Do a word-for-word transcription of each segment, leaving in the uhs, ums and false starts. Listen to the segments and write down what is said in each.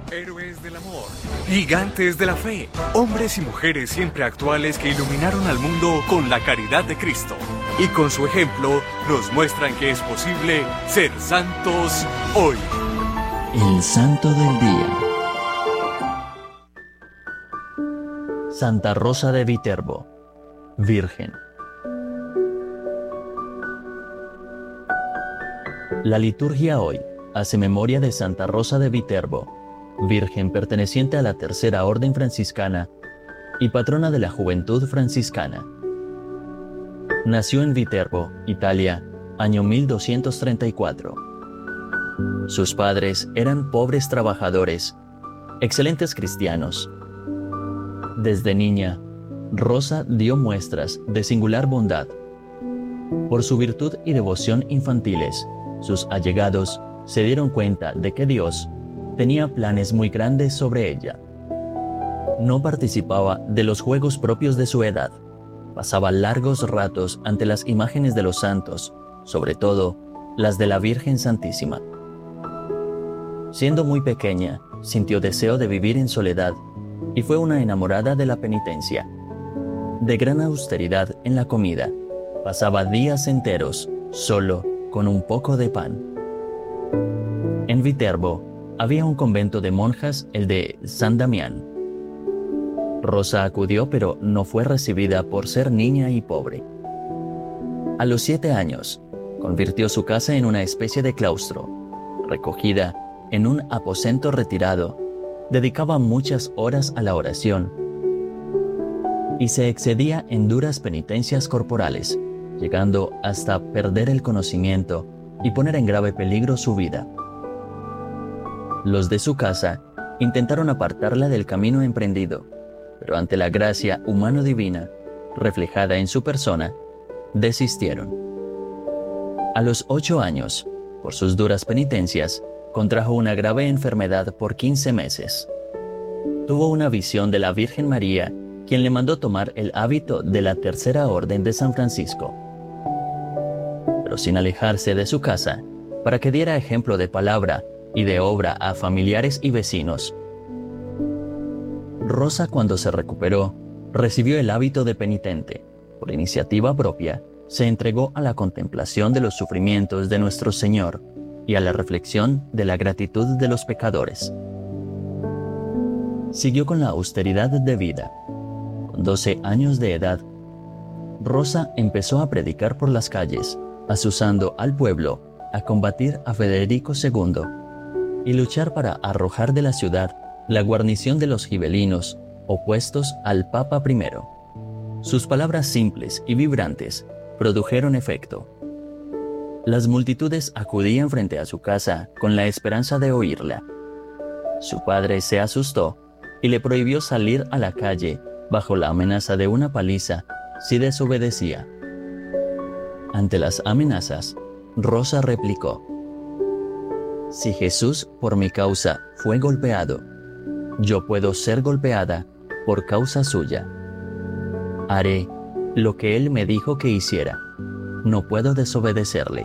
Héroes del amor, gigantes de la fe, hombres y mujeres siempre actuales que iluminaron al mundo con la caridad de Cristo. Y con su ejemplo nos muestran que es posible ser santos hoy. El Santo del Día. Santa Rosa de Viterbo, Virgen. La liturgia hoy hace memoria de Santa Rosa de Viterbo, Virgen perteneciente a la Tercera Orden Franciscana y patrona de la juventud franciscana. Nació en Viterbo, Italia, año mil doscientos treinta y cuatro. Sus padres eran pobres trabajadores, excelentes cristianos. Desde niña, Rosa dio muestras de singular bondad. Por su virtud y devoción infantiles, sus allegados se dieron cuenta de que Dios tenía planes muy grandes sobre ella. No participaba de los juegos propios de su edad. Pasaba largos ratos ante las imágenes de los santos, sobre todo las de la Virgen Santísima. Siendo muy pequeña, sintió deseo de vivir en soledad y fue una enamorada de la penitencia. De gran austeridad en la comida, pasaba días enteros solo con un poco de pan. En Viterbo había un convento de monjas, el de San Damián. Rosa acudió, pero no fue recibida por ser niña y pobre. A los siete años, convirtió su casa en una especie de claustro. Recogida en un aposento retirado, dedicaba muchas horas a la oración y se excedía en duras penitencias corporales, llegando hasta perder el conocimiento y poner en grave peligro su vida. Los de su casa intentaron apartarla del camino emprendido, pero ante la gracia humano-divina, reflejada en su persona, desistieron. A los ocho años, por sus duras penitencias, contrajo una grave enfermedad por quince meses. Tuvo una visión de la Virgen María, quien le mandó tomar el hábito de la Tercera Orden de San Francisco, pero sin alejarse de su casa, para que diera ejemplo de palabra y de obra a familiares y vecinos. Rosa, cuando se recuperó, recibió el hábito de penitente. Por iniciativa propia, se entregó a la contemplación de los sufrimientos de nuestro Señor y a la reflexión de la gratitud de los pecadores. Siguió con la austeridad de vida. Con doce años de edad, Rosa empezó a predicar por las calles, azuzando al pueblo a combatir a Federico segundo y luchar para arrojar de la ciudad la guarnición de los gibelinos opuestos al Papa primero. Sus palabras simples y vibrantes produjeron efecto. Las multitudes acudían frente a su casa con la esperanza de oírla. Su padre se asustó y le prohibió salir a la calle bajo la amenaza de una paliza si desobedecía. Ante las amenazas, Rosa replicó: «Si Jesús por mi causa fue golpeado, yo puedo ser golpeada por causa suya. Haré lo que Él me dijo que hiciera. No puedo desobedecerle».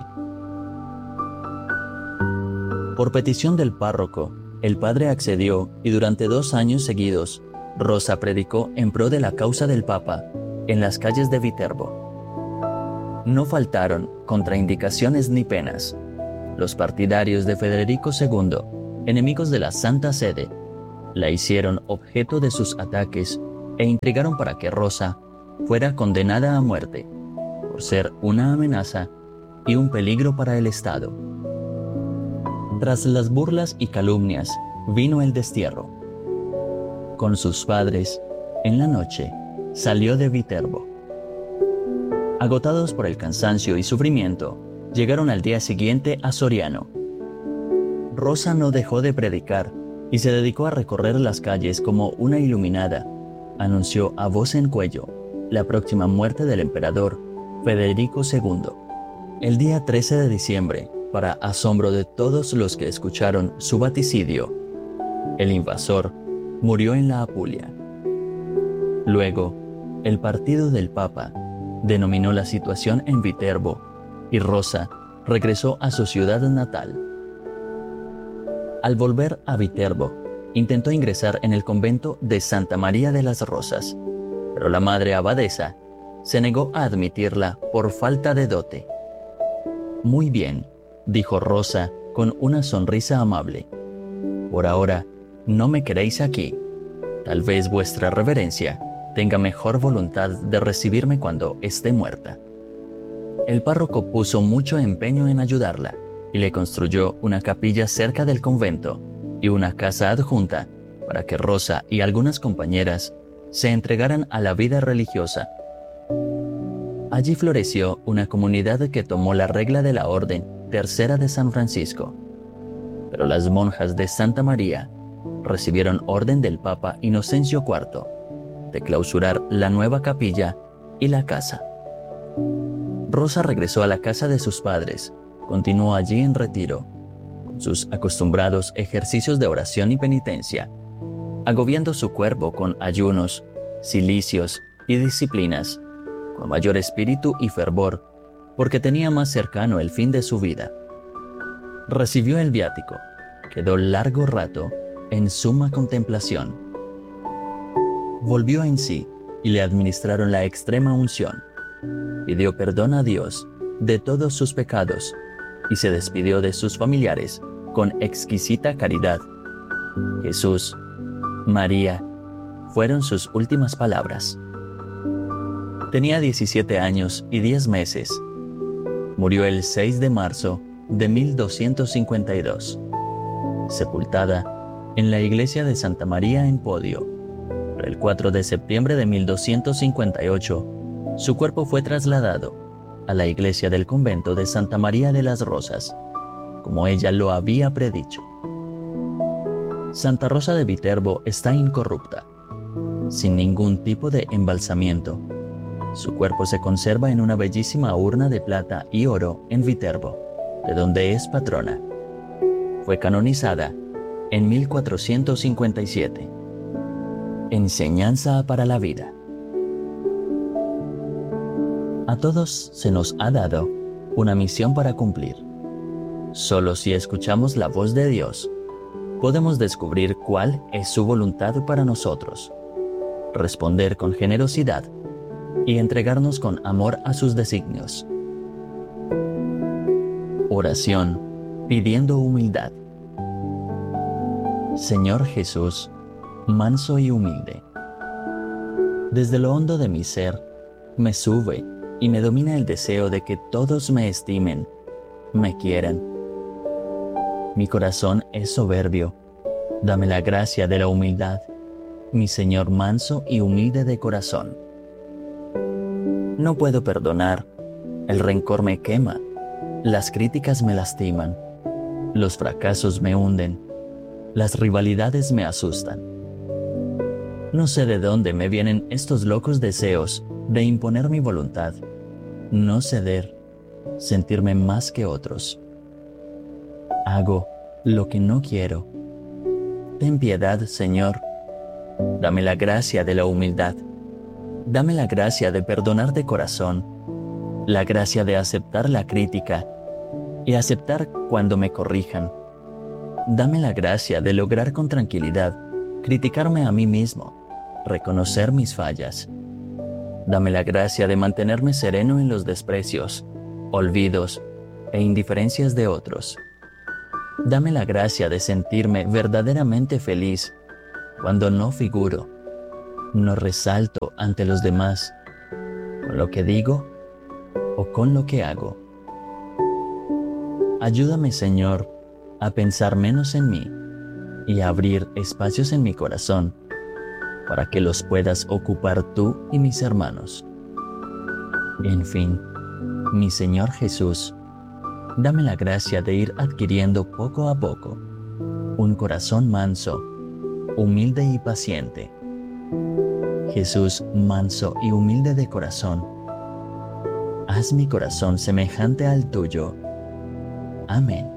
Por petición del párroco, el padre accedió y durante dos años seguidos, Rosa predicó en pro de la causa del Papa en las calles de Viterbo. No faltaron contraindicaciones ni penas. Los partidarios de Federico segundo, enemigos de la Santa Sede, la hicieron objeto de sus ataques e intrigaron para que Rosa fuera condenada a muerte, por ser una amenaza y un peligro para el Estado. Tras las burlas y calumnias, vino el destierro. Con sus padres, en la noche, salió de Viterbo. Agotados por el cansancio y sufrimiento, llegaron al día siguiente a Soriano. Rosa no dejó de predicar y se dedicó a recorrer las calles como una iluminada. Anunció a voz en cuello la próxima muerte del emperador Federico segundo. El día trece de diciembre, para asombro de todos los que escucharon su vaticidio, el invasor murió en la Apulia. Luego, el partido del Papa denominó la situación en Viterbo y Rosa regresó a su ciudad natal. Al volver a Viterbo, intentó ingresar en el convento de Santa María de las Rosas, pero la madre abadesa se negó a admitirla por falta de dote. «Muy bien», dijo Rosa con una sonrisa amable. «Por ahora, no me queréis aquí. Tal vez vuestra reverencia tenga mejor voluntad de recibirme cuando esté muerta». El párroco puso mucho empeño en ayudarla y le construyó una capilla cerca del convento y una casa adjunta para que Rosa y algunas compañeras se entregaran a la vida religiosa. Allí floreció una comunidad que tomó la regla de la Orden Tercera de San Francisco. Pero las monjas de Santa María recibieron orden del Papa Inocencio cuarto de clausurar la nueva capilla y la casa. Rosa regresó a la casa de sus padres, continuó allí en retiro, con sus acostumbrados ejercicios de oración y penitencia, agobiando su cuerpo con ayunos, cilicios y disciplinas, con mayor espíritu y fervor, porque tenía más cercano el fin de su vida. Recibió el viático, quedó largo rato en suma contemplación. Volvió en sí y le administraron la extrema unción. Pidió perdón a Dios de todos sus pecados y se despidió de sus familiares con exquisita caridad. Jesús, María, fueron sus últimas palabras. Tenía diecisiete años y diez meses. Murió el seis de marzo de mil doscientos cincuenta y dos, sepultada en la iglesia de Santa María en Podio. El cuatro de septiembre de mil doscientos cincuenta y ocho, su cuerpo fue trasladado a la iglesia del convento de Santa María de las Rosas, como ella lo había predicho. Santa Rosa de Viterbo está incorrupta, sin ningún tipo de embalsamiento. Su cuerpo se conserva en una bellísima urna de plata y oro en Viterbo, de donde es patrona. Fue canonizada en mil cuatrocientos cincuenta y siete. Enseñanza para la vida. A todos se nos ha dado una misión para cumplir. Solo si escuchamos la voz de Dios, podemos descubrir cuál es su voluntad para nosotros, responder con generosidad y entregarnos con amor a sus designios. Oración pidiendo humildad. Señor Jesús, manso y humilde, desde lo hondo de mi ser me sube y me domina el deseo de que todos me estimen, me quieran. Mi corazón es soberbio, dame la gracia de la humildad, mi Señor manso y humilde de corazón. No puedo perdonar, el rencor me quema, las críticas me lastiman, los fracasos me hunden, las rivalidades me asustan. No sé de dónde me vienen estos locos deseos de imponer mi voluntad, no ceder, sentirme más que otros. Hago lo que no quiero. Ten piedad, Señor. Dame la gracia de la humildad. Dame la gracia de perdonar de corazón, la gracia de aceptar la crítica y aceptar cuando me corrijan. Dame la gracia de lograr con tranquilidad criticarme a mí mismo, reconocer mis fallas. Dame la gracia de mantenerme sereno en los desprecios, olvidos e indiferencias de otros. Dame la gracia de sentirme verdaderamente feliz cuando no figuro, no resalto ante los demás, con lo que digo o con lo que hago. Ayúdame, Señor, a pensar menos en mí y a abrir espacios en mi corazón para que los puedas ocupar tú y mis hermanos. En fin, mi Señor Jesús, dame la gracia de ir adquiriendo poco a poco un corazón manso, humilde y paciente. Jesús manso y humilde de corazón, haz mi corazón semejante al tuyo. Amén.